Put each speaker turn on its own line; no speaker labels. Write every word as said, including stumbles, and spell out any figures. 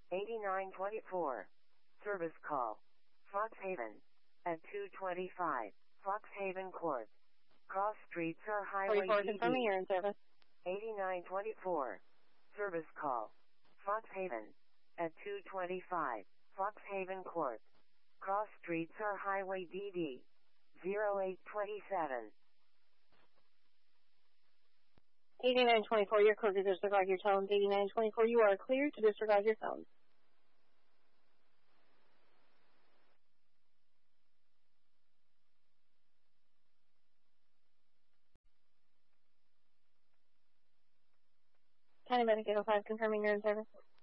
eighty-nine twenty-four. Service call. Fox Haven. At two twenty-five. Fox Haven Court. Cross Streets or Highway
forty-four, confirming you're in service.
eighty-nine twenty-four. Service call. Fox Haven. At two twenty-five. Fox Haven Court. Cross Streets or Highway D D. zero eight twenty-seven.
eighty-nine twenty-four, you're clear to disregard your tones. eighty-nine twenty-four, you are clear to disregard your tones. County Medic eight oh five, confirming you're in service.